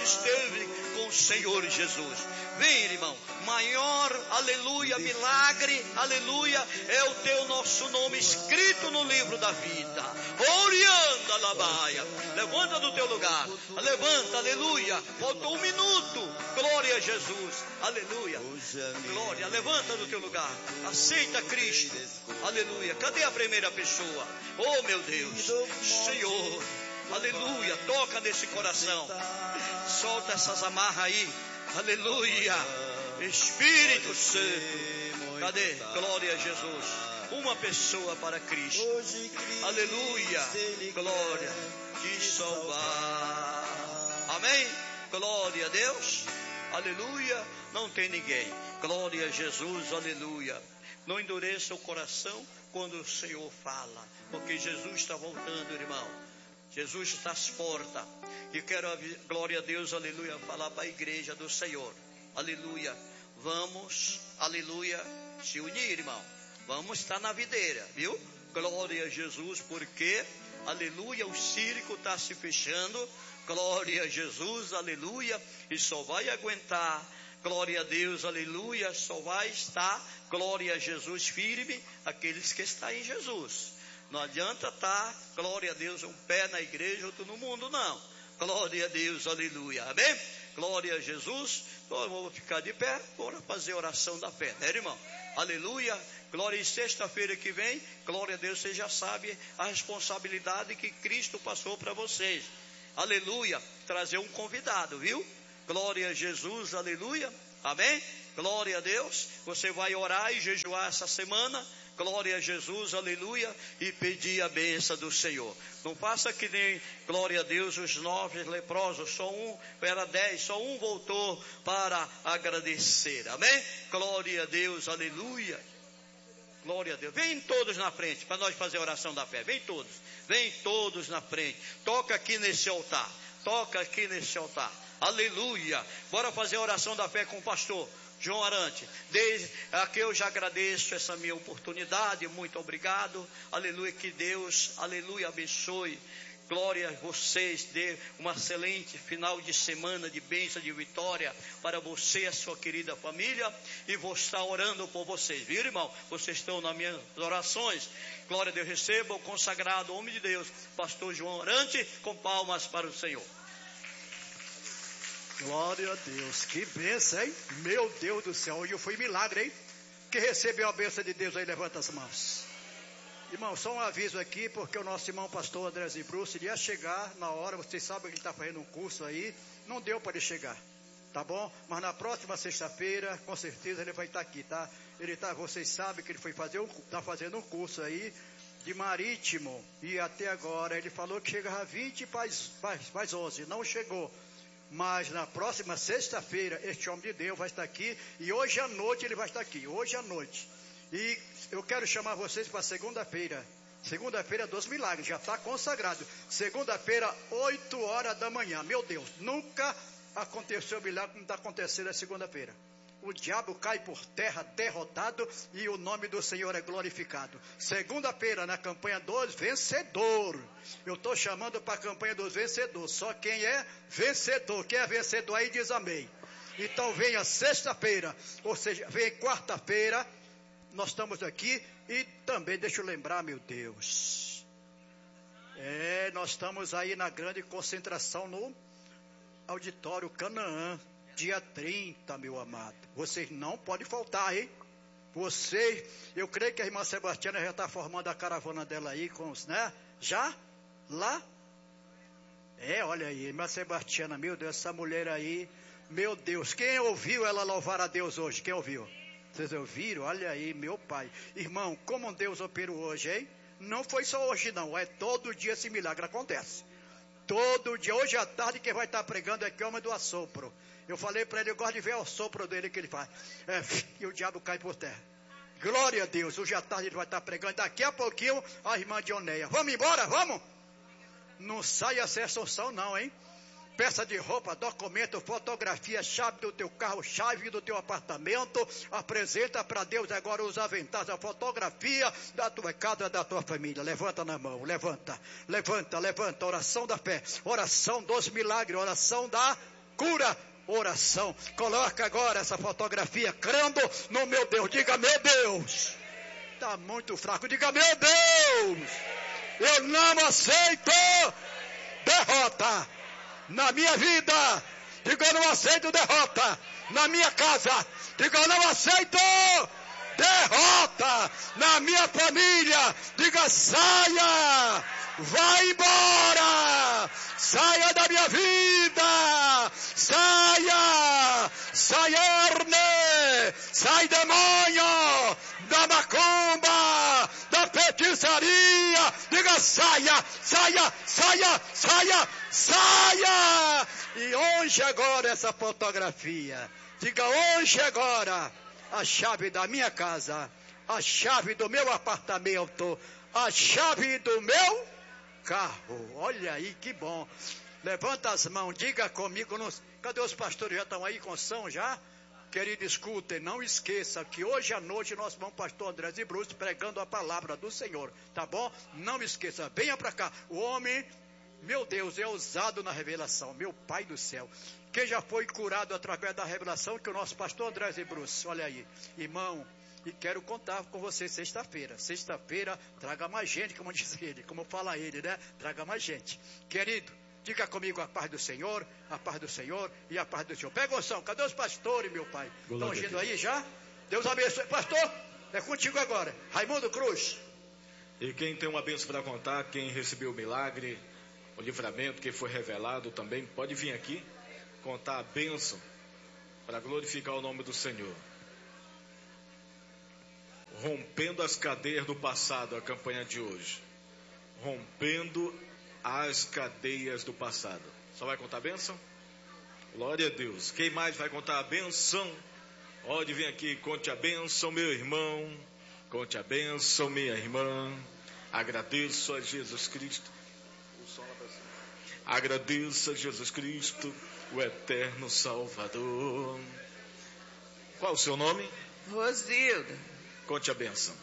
esteve com o Senhor Jesus. Vem, irmão, maior, aleluia, milagre, aleluia, é o teu nosso nome escrito no livro da vida. Orianda Labaia, levanta do teu lugar, levanta, aleluia, faltou 1 minuto, glória a Jesus, aleluia, glória, levanta do teu lugar, aceita Cristo, aleluia. Cadê a primeira pessoa? Oh meu Deus, Senhor, aleluia, toca nesse coração, solta essas amarras aí, aleluia, Espírito Santo, cadê? Glória a Jesus, uma pessoa para Cristo, aleluia, glória, te salvar, amém, glória a Deus, aleluia, não tem ninguém, glória a Jesus, aleluia, não endureça o coração quando o Senhor fala, porque Jesus está voltando, irmão, Jesus está às portas, e quero, glória a Deus, aleluia, falar para a igreja do Senhor, aleluia, vamos, aleluia, se unir, irmão, vamos estar na videira, viu? Glória a Jesus, porque, aleluia, o circo está se fechando, glória a Jesus, aleluia, e só vai aguentar, glória a Deus, aleluia, só vai estar, glória a Jesus, firme, aqueles que estão em Jesus. Não adianta estar, glória a Deus, um pé na igreja, outro no mundo, não. Glória a Deus, aleluia, amém? Glória a Jesus. Então eu vou ficar de pé, bora fazer oração da fé, né, irmão? Aleluia, glória, e sexta-feira que vem, glória a Deus, você já sabe a responsabilidade que Cristo passou para vocês. Aleluia, trazer um convidado, viu? Glória a Jesus, aleluia, amém? Glória a Deus, você vai orar e jejuar essa semana, glória a Jesus, aleluia, e pedir a bênção do Senhor. Não faça que nem, glória a Deus, os 9 leprosos, só um, era 10, só um voltou para agradecer, amém? Glória a Deus, aleluia, glória a Deus. Vem todos na frente, para nós fazer a oração da fé, vem todos na frente, toca aqui nesse altar, aleluia, bora fazer a oração da fé com o pastor João Arante. Desde aqui eu já agradeço essa minha oportunidade, muito obrigado, aleluia, que Deus, aleluia, abençoe, glória a vocês, dê uma excelente final de semana de bênção, de vitória para você e a sua querida família, e vou estar orando por vocês, viu, irmão? Vocês estão nas minhas orações, glória a Deus, receba o consagrado homem de Deus, pastor João Arante, com palmas para o Senhor. Glória a Deus, que bênção, hein? Meu Deus do céu, hoje foi milagre, hein? Quem recebeu a bênção de Deus aí, levanta as mãos. Irmão, só um aviso aqui, porque o nosso irmão pastor Andrezinho Bruce, ele ia chegar na hora, vocês sabem que ele está fazendo um curso aí, não deu para ele chegar, tá bom? Mas na próxima sexta-feira, com certeza ele vai estar aqui, tá? Vocês sabem que ele está fazendo um curso aí, de marítimo, e até agora ele falou que chegava 20 para as 11, não chegou. Mas na próxima sexta-feira, este homem de Deus vai estar aqui, e hoje à noite ele vai estar aqui, hoje à noite. E eu quero chamar vocês para segunda-feira dos milagres, já está consagrado. Segunda-feira, 8 horas da manhã, meu Deus, nunca aconteceu milagre como está acontecendo na segunda-feira. O diabo cai por terra derrotado e o nome do Senhor é glorificado. Segunda-feira, na campanha dos vencedores. Eu estou chamando para a campanha dos vencedores. Só quem é vencedor, quem é vencedor aí diz amém. Então venha sexta-feira, ou seja, venha quarta-feira, nós estamos aqui. E também deixa eu lembrar, meu Deus, nós estamos aí na grande concentração no auditório Canaã. Dia 30, meu amado. Vocês não podem faltar, hein? Eu creio que a irmã Sebastiana já está formando a caravana dela aí com os, né? Já? Lá? Olha aí, irmã Sebastiana, meu Deus, essa mulher aí, meu Deus, quem ouviu ela louvar a Deus hoje? Quem ouviu? Vocês ouviram? Olha aí, meu pai. Irmão, como Deus operou hoje, hein? Não foi só hoje não, todo dia esse milagre acontece. Todo dia, hoje à tarde quem vai estar pregando é que homem do assopro. Eu falei para ele, eu gosto de ver o sopro dele que ele faz. E o diabo cai por terra. Glória a Deus, hoje à tarde ele vai estar pregando. Daqui a pouquinho a irmã Dioneia. Vamos embora, vamos? Não saia sem Assunção não, hein? Peça de roupa, documento, fotografia, chave do teu carro, chave do teu apartamento. Apresenta para Deus agora os aventais, a fotografia da tua casa, da tua família. Levanta na mão, levanta. Oração da fé, oração dos milagres, oração da cura, oração. Coloca agora essa fotografia, crendo no meu Deus. Diga, meu Deus. Está muito fraco. Diga, meu Deus. Eu não aceito derrota na minha vida. Diga, eu não aceito derrota na minha casa. Diga, eu não aceito derrota na minha família. Diga, saia, vai embora, saia da minha vida, saia, sai Erne, sai demônio da macumba, da feitiçaria. Diga, saia, saia, saia, saia, saia. E hoje agora essa fotografia. Diga, hoje agora a chave da minha casa, a chave do meu apartamento, a chave do meu carro. Olha aí que bom. Levanta as mãos, diga comigo. Cadê os pastores? Já estão aí com som já? Querido, escutem, não esqueça que hoje à noite nós vamos, pastor André e Bruce, pregando a palavra do Senhor, tá bom? Não esqueça, venha para cá. O homem, meu Deus, é ousado na revelação, meu Pai do céu. Quem já foi curado através da revelação, que o nosso pastor André e Bruce, olha aí, irmão, e quero contar com você sexta-feira. Sexta-feira, traga mais gente, como diz ele, como fala ele, né? Traga mais gente. Querido, diga comigo a paz do Senhor, a paz do Senhor e a paz do Senhor. Pega o som, cadê os pastores, meu pai? Estão ungindo aí já? Deus abençoe. Pastor, é contigo agora. Raimundo Cruz. E quem tem uma bênção para contar, quem recebeu o milagre, o livramento que foi revelado também, pode vir aqui contar a bênção para glorificar o nome do Senhor. Rompendo as cadeias do passado, a campanha de hoje. Rompendo as cadeias do passado. Só vai contar a bênção? Glória a Deus. Quem mais vai contar a bênção? Pode vir aqui, conte a bênção, meu irmão. Conte a bênção, minha irmã. Agradeço a Jesus Cristo. Agradeço a Jesus Cristo, o eterno Salvador. Qual o seu nome? Rosilda. Conte a bênção.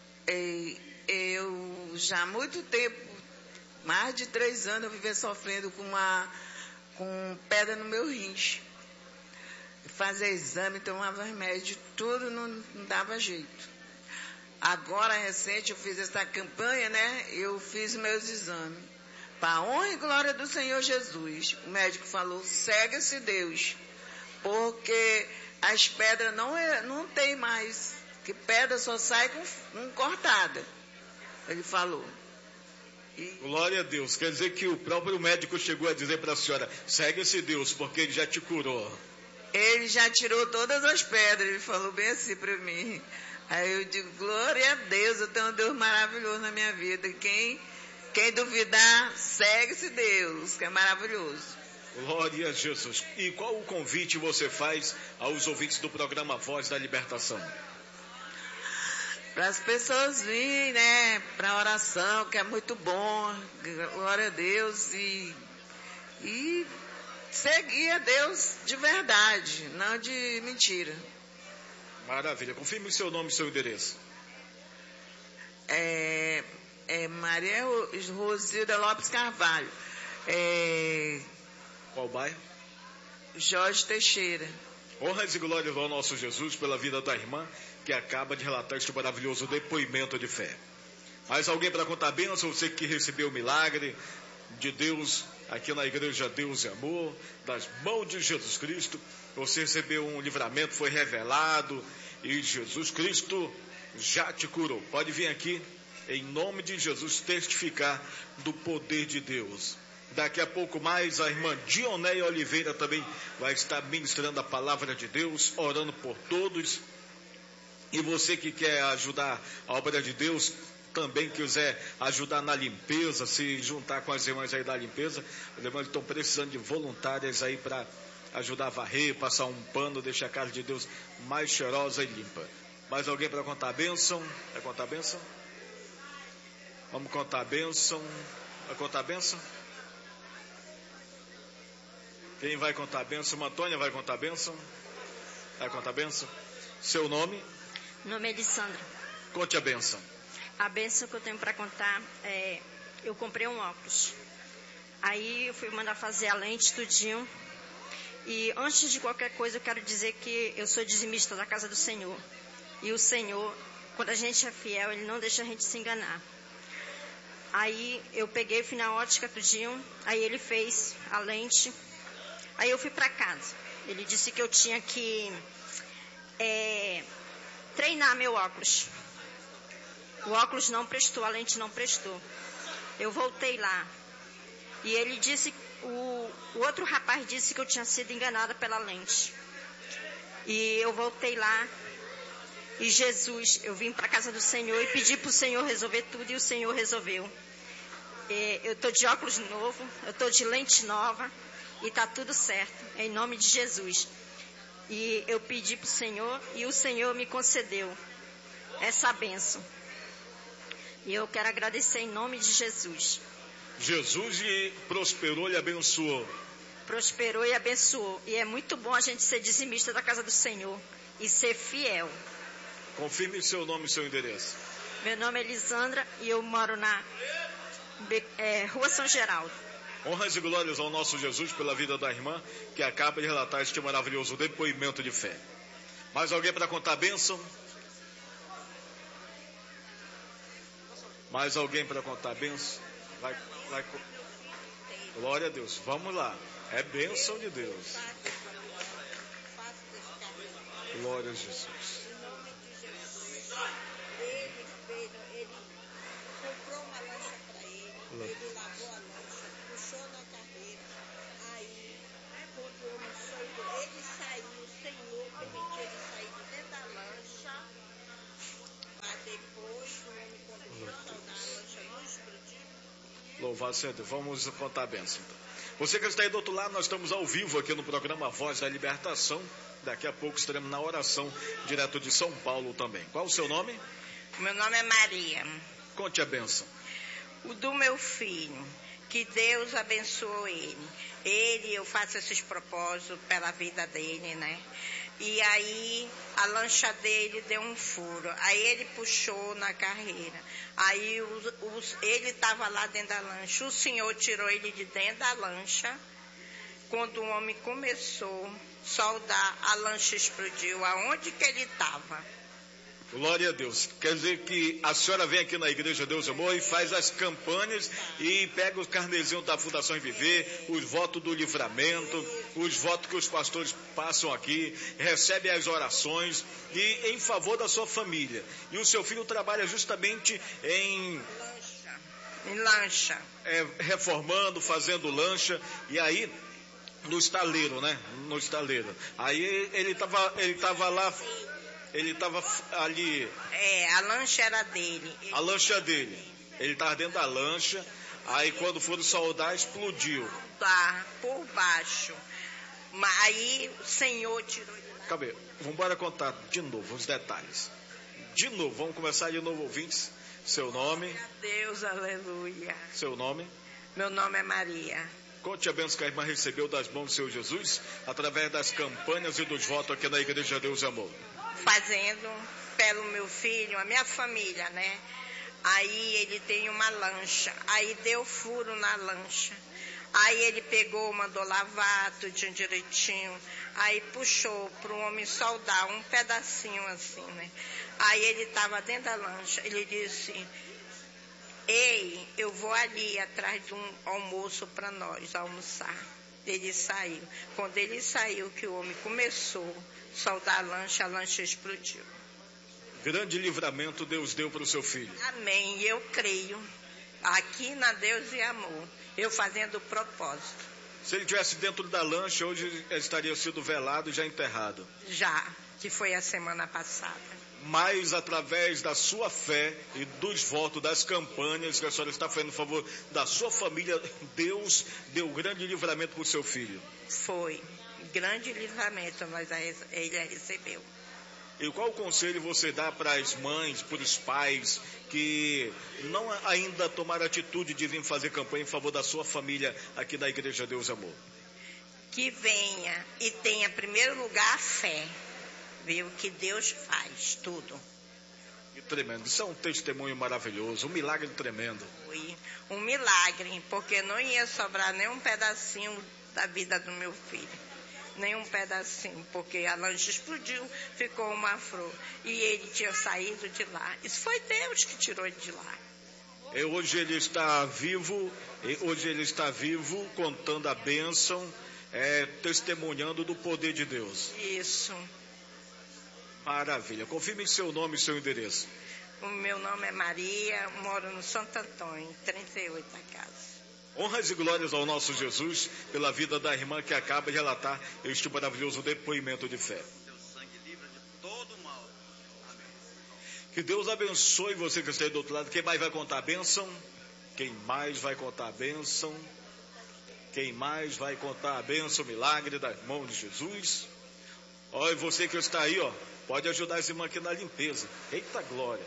Eu já há muito tempo, mais de 3 anos, eu vivia sofrendo com pedra no meu rins. Fazia exame, tomava remédio, tudo não dava jeito. Agora, recente, eu fiz essa campanha, né? Eu fiz meus exames. Para a honra e glória do Senhor Jesus. O médico falou, segue-se Deus. Porque as pedras não tem mais. Que pedra só sai com cortada. Ele falou. Glória a Deus. Quer dizer que o próprio médico chegou a dizer para a senhora, segue-se Deus, porque ele já te curou. Ele já tirou todas as pedras. Ele falou bem assim para mim. Aí eu digo, glória a Deus, eu tenho um Deus maravilhoso na minha vida. Quem duvidar, segue-se Deus, que é maravilhoso. Glória a Jesus. E qual o convite você faz aos ouvintes do programa Voz da Libertação? Para as pessoas virem, né, para a oração, que é muito bom, glória a Deus, e seguir a Deus de verdade, não de mentira. Maravilha. Confirme o seu nome e seu endereço. Maria Rosilda Lopes Carvalho. Qual bairro? Jorge Teixeira. Honras e glórias ao nosso Jesus pela vida da irmã que acaba de relatar este maravilhoso depoimento de fé. Mais alguém para contar a bênção? Você que recebeu o milagre de Deus aqui na igreja Deus e Amor, das mãos de Jesus Cristo. Você recebeu um livramento, foi revelado e Jesus Cristo já te curou. Pode vir aqui, em nome de Jesus, testificar do poder de Deus. Daqui a pouco mais, a irmã Dionéia Oliveira também vai estar ministrando a palavra de Deus, orando por todos. E você que quer ajudar a obra de Deus, também quiser ajudar na limpeza, se juntar com as irmãs aí da limpeza, as irmãs estão precisando de voluntárias aí para ajudar a varrer, passar um pano, deixar a casa de Deus mais cheirosa e limpa. Mais alguém para contar a bênção? Vai contar a bênção? Vamos contar a bênção. Vai contar a bênção? Quem vai contar a bênção? Antônia vai contar a bênção? Vai contar a bênção? Seu nome? Meu nome é Elisandra. Conte a bênção. A bênção que eu tenho para contar é... Eu comprei um óculos. Aí eu fui mandar fazer a lente, tudinho. E antes de qualquer coisa, eu quero dizer que eu sou dizimista da casa do Senhor. E o Senhor, quando a gente é fiel, Ele não deixa a gente se enganar. Aí eu peguei, fui na ótica tudinho, aí ele fez a lente. Aí eu fui para casa. Ele disse que eu tinha que treinar meu óculos. O óculos não prestou, a lente não prestou. Eu voltei lá. E ele disse, o outro rapaz disse que eu tinha sido enganada pela lente. E eu voltei lá. E Jesus, eu vim para a casa do Senhor e pedi para o Senhor resolver tudo e o Senhor resolveu. Eu estou de óculos novo, eu estou de lente nova e está tudo certo, em nome de Jesus. E eu pedi para o Senhor e o Senhor me concedeu essa bênção. E eu quero agradecer em nome de Jesus. Jesus lhe prosperou e abençoou. Prosperou e abençoou. E é muito bom a gente ser dizimista da casa do Senhor e ser fiel. Confirme seu nome e seu endereço. Meu nome é Elisandra e eu moro na Rua São Geraldo. Honras e glórias ao nosso Jesus pela vida da irmã que acaba de relatar este maravilhoso depoimento de fé. Mais alguém para contar a bênção? Mais alguém para contar a bênção? Vai. Glória a Deus. Vamos lá. É bênção de Deus. Glória a Jesus. Ele comprou uma lancha para ele, ele lavou a lancha, puxou na carreira, aí quando o homem soltou, ele saiu, o Senhor permitiu ele sair de dentro da lancha, mas depois o homem começou a saudar, a lancha não explodiu. Louvado seja Deus. Vamos contar a bênção. Então. Você que está aí do outro lado, nós estamos ao vivo aqui no programa Voz da Libertação. Daqui a pouco estaremos na oração direto de São Paulo também. Qual o seu nome? Meu nome é Maria. Conte a bênção. O do meu filho, que Deus abençoe ele. Eu faço esses propósitos pela vida dele, né? E aí a lancha dele deu um furo. Aí ele puxou na carreira. Aí ele estava lá dentro da lancha. O Senhor tirou ele de dentro da lancha. Quando o homem começou a soldar, a lancha explodiu. Aonde que ele estava? Glória a Deus. Quer dizer que a senhora vem aqui na Igreja Deus Amor e faz as campanhas e pega os carnezinhos da Fundação Viver, os votos do livramento, os votos que os pastores passam aqui, recebe as orações e em favor da sua família. E o seu filho trabalha justamente em lancha. Reformando, fazendo lancha, e aí no estaleiro, né? No estaleiro. Aí ele estava lá. Ele estava ali. A lancha era dele. A lancha dele. Ele estava dentro da lancha. Aí quando foram soldar, explodiu. Tá, por baixo. Mas aí o Senhor tirou ele lá. Vamos embora contar de novo os detalhes. De novo, vamos começar de novo, ouvintes. Seu nome. Glória a Deus, aleluia. Seu nome. Meu nome é Maria. Conte a bênção que a irmã recebeu das mãos do Senhor Jesus, através das campanhas e dos votos aqui na Igreja Deus e Amor. Fazendo pelo meu filho, a minha família, né? Aí ele tem uma lancha, aí deu furo na lancha. Aí ele pegou, mandou lavar tudinho direitinho, aí puxou para o homem soldar um pedacinho assim, né? Aí ele estava dentro da lancha, ele disse: ei, eu vou ali atrás de um almoço para nós almoçar. Ele saiu. Quando ele saiu, que o homem começou a soldar a lancha explodiu. Grande livramento Deus deu para o seu filho. Amém. Eu creio. Aqui na Deus e Amor. Eu fazendo o propósito. Se ele estivesse dentro da lancha, hoje ele estaria sido velado e já enterrado. Já, que foi a semana passada. Mas através da sua fé e dos votos, das campanhas que a senhora está fazendo em favor da sua família, Deus deu grande livramento para o seu filho. Foi. Grande livramento, mas ele recebeu. E qual o conselho você dá para as mães, para os pais que não ainda tomaram atitude de vir fazer campanha em favor da sua família aqui da Igreja Deus Amor? Que venha e tenha, em primeiro lugar, a fé. Ver o que Deus faz, tudo. E tremendo. Isso é um testemunho maravilhoso, um milagre tremendo. Foi um milagre, porque não ia sobrar nem um pedacinho da vida do meu filho. nenhum pedacinho, porque a lancha explodiu, ficou uma flor. E ele tinha saído de lá. Isso foi Deus que tirou ele de lá. Hoje ele está vivo, contando a bênção, testemunhando do poder de Deus. Isso. Maravilha. Confirme seu nome e seu endereço. O meu nome é Maria, moro no Santo Antônio, 38 a casa. Honras e glórias ao nosso Jesus pela vida da irmã que acaba de relatar este maravilhoso depoimento de fé. Teu sangue livra de todo mal. Amém. Que Deus abençoe você que está aí do outro lado. Quem mais vai contar a bênção? Quem mais vai contar a bênção? Quem mais vai contar a bênção, o milagre da mão de Jesus? Olha, você que está aí, ó, pode ajudar essa irmã aqui na limpeza. Eita glória!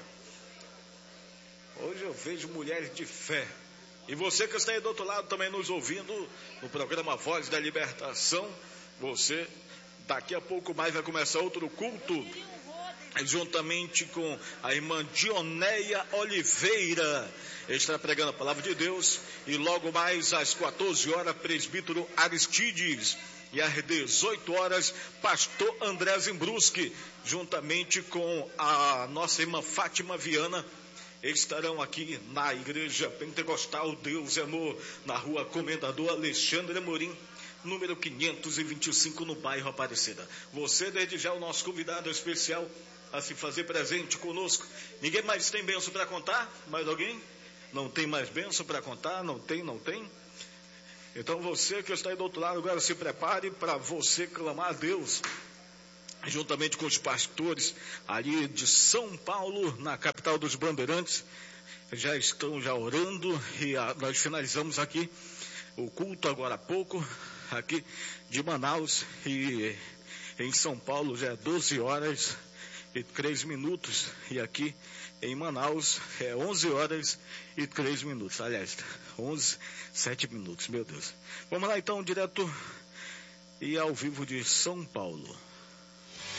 Hoje eu vejo mulheres de fé. E você que está aí do outro lado também nos ouvindo no programa Voz da Libertação, você, daqui a pouco mais vai começar outro culto, juntamente com a irmã Dionéia Oliveira, está pregando a palavra de Deus, e logo mais às 14 horas, presbítero Aristides, e às 18 horas, pastor André Zimbruski, juntamente com a nossa irmã Fátima Viana, estarão aqui na Igreja Pentecostal Deus e Amor, na rua Comendador Alexandre Amorim, número 525, no bairro Aparecida. Você, desde já, o nosso convidado especial a se fazer presente conosco. Ninguém mais tem bênção para contar? Mais alguém? Não tem mais bênção para contar? Não tem? Então você que está aí do outro lado, agora se prepare para você clamar a Deus, juntamente com os pastores ali de São Paulo, na capital dos Bandeirantes, já estão orando, e nós finalizamos aqui o culto agora há pouco, aqui de Manaus, e em São Paulo já é 12 horas e 3 minutos, e aqui em Manaus é 11 horas e 3 minutos, aliás, 7 minutos, meu Deus. Vamos lá então, direto e ao vivo de São Paulo.